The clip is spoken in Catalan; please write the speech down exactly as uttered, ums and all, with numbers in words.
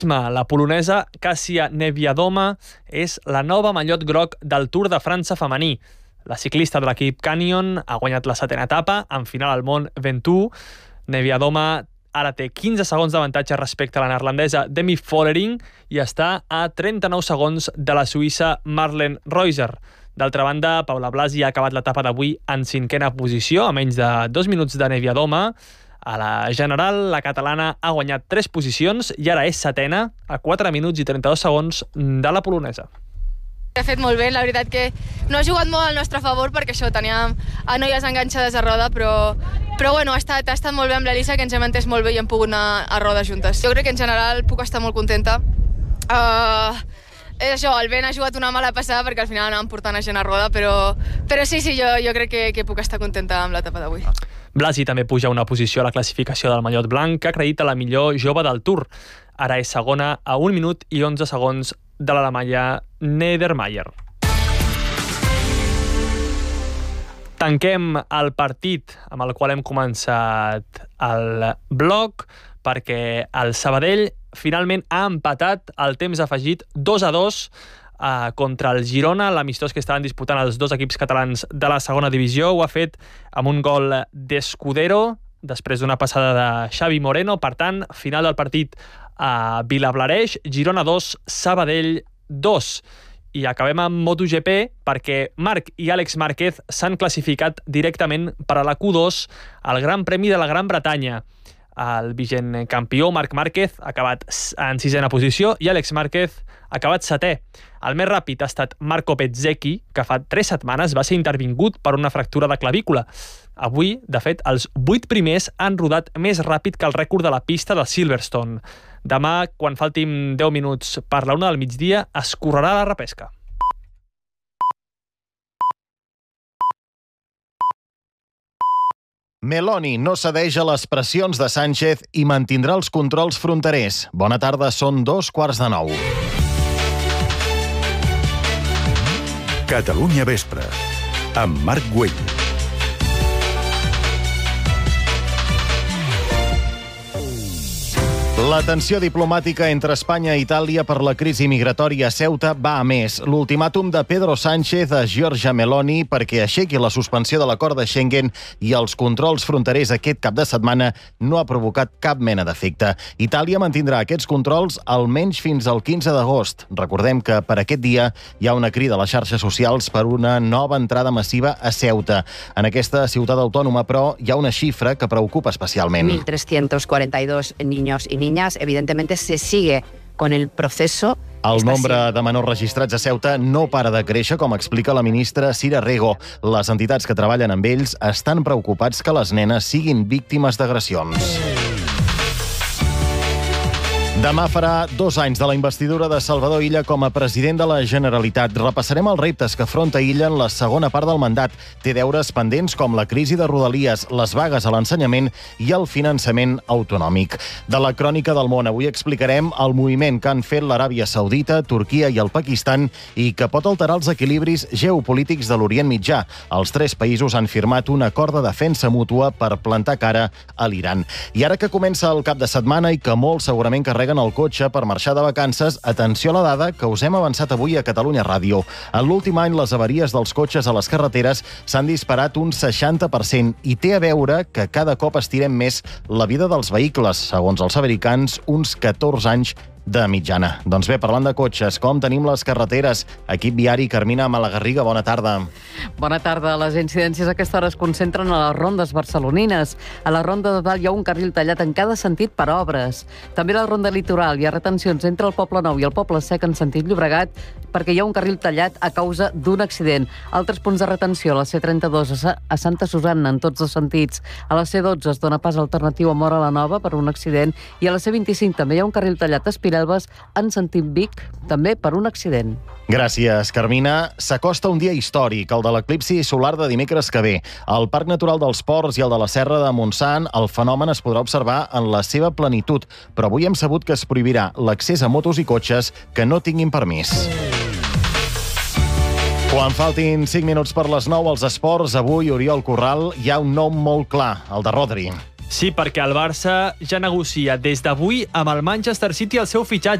La polonesa Kasia Niewiadoma és la nova mallot groc del Tour de França femení. La ciclista de l'equip Canyon ha guanyat la setena etapa, en final al Mont Ventoux. Niewiadoma ara té quinze segons d'avantatge respecte a la neerlandesa Demi Vollering i està a trenta-nou segons de la suïssa Marlene Reuser. D'altra banda, Paula Blasi ha acabat l'etapa d'avui en cinquena posició, a menys de dos minuts de Niewiadoma. A la general, la catalana ha guanyat tres posicions i ara és setena, a quatre minuts i trenta-dos segons de la polonesa. Ha fet molt bé, la veritat que no ha jugat molt al nostre favor perquè això, teníem a noies enganxades a roda, però, però bueno, ha estat, ha estat molt bé amb l'Elisa, que ens hem entès molt bé i hem pogut anar a roda juntes. Jo crec que en general puc estar molt contenta. Uh, és això, el vent ha jugat una mala passada perquè al final anàvem portant a gent a roda, però, però sí, sí, jo, jo crec que, que puc estar contenta amb l'etapa d'avui. Blasi també puja una posició a la classificació del mallot blanc, que acredita la millor jove del Tour. Ara és segona a un minut i onze segons de l'alemanya Niedermayer. Tanquem el partit amb el qual hem començat el bloc, perquè el Sabadell finalment ha empatat al temps afegit dos a dos Uh, contra el Girona, l'amistós que estaven disputant els dos equips catalans de la segona divisió. Ho ha fet amb un gol d'Escudero, després d'una passada de Xavi Moreno. Per tant, final del partit a Vilablareix, Girona dos, Sabadell dos. I acabem amb MotoGP perquè Marc i Àlex Márquez s'han classificat directament per a la Q dos al Gran Premi de la Gran Bretanya. El vigent campió, Marc Márquez, ha acabat en sisena posició i Àlex Márquez ha acabat setè. El més ràpid ha estat Marco Bezzecchi, que fa tres setmanes va ser intervingut per una fractura de clavícula. Avui, de fet, els vuit primers han rodat més ràpid que el rècord de la pista de Silverstone. Demà, quan faltin deu minuts per la una del migdia, es correrà la repesca. Meloni no cedeix a les pressions de Sánchez i mantindrà els controls fronterers. Bona tarda, són dos quarts de nou. Catalunya Vespre, amb Marc Güell. La tensió diplomàtica entre Espanya i Itàlia per la crisi migratòria a Ceuta va a més. L'ultimàtum de Pedro Sánchez a Giorgia Meloni perquè aixequi la suspensió de l'acord de Schengen i els controls fronterers aquest cap de setmana no ha provocat cap mena d'efecte. Itàlia mantindrà aquests controls almenys fins al quinze d'agost. Recordem que per aquest dia hi ha una crida a les xarxes socials per una nova entrada massiva a Ceuta. En aquesta ciutat autònoma, però, hi ha una xifra que preocupa especialment. mil trescientos cuarenta y dos niños y niñas. Evidentemente se sigue con el proceso. El nombre de menors registrats a Ceuta no para de créixer, com explica la ministra Cira Rego. Les entitats que treballen amb ells estan preocupats que les nenes siguin víctimes d'agressions. Demà farà dos anys de la investidura de Salvador Illa com a president de la Generalitat. Repassarem els reptes que afronta Illa en la segona part del mandat. Té deures pendents com la crisi de Rodalies, les vagues a l'ensenyament i el finançament autonòmic. De la crònica del món, avui explicarem el moviment que han fet l'Aràbia Saudita, Turquia i el Pakistan i que pot alterar els equilibris geopolítics de l'Orient Mitjà. Els tres països han firmat un acord de defensa mútua per plantar cara a l'Iran. I ara que comença el cap de setmana i que molts segurament carreguen el cotxe per marxar de vacances, atenció a la dada que us hem avançat avui a Catalunya Ràdio. En l'últim any, les avaries dels cotxes a les carreteres s'han disparat un seixanta per cent i té a veure que cada cop estirem més la vida dels vehicles, segons els fabricants, uns catorze anys de mitjana. Doncs bé, parlant de cotxes, com tenim les carreteres? Equip viari, Carmina Malagarriga, bona tarda. Bona tarda. Les incidències a aquesta hora es concentren a les rondes barcelonines. A la ronda de dalt hi ha un carril tallat en cada sentit per obres. També a la ronda litoral hi ha retencions entre el Poble Nou i el Poble Sec en sentit Llobregat perquè hi ha un carril tallat a causa d'un accident. Altres punts de retenció a la C trenta-dos a Santa Susanna en tots els sentits. A la C dotze es dona pas alternatiu a Móra la Nova per un accident i a la C vint-i-cinc també hi ha un carril tallat a Espirelves en sentit Vic, també per un accident. Gràcies, Carmina. S'acosta un dia històric, el de l'eclipsi solar de dimecres que ve. Al Parc Natural dels Ports i el de la Serra de Montsant, el fenomen es podrà observar en la seva plenitud, però avui hem sabut que es prohibirà l'accés a motos i cotxes que no tinguin permís. Quan faltin cinc minuts per les nou als esports, avui, Oriol Corral, hi ha un nom molt clar, el de Rodri. Sí, perquè el Barça ja negocia des d'avui amb el Manchester City el seu fitxatge.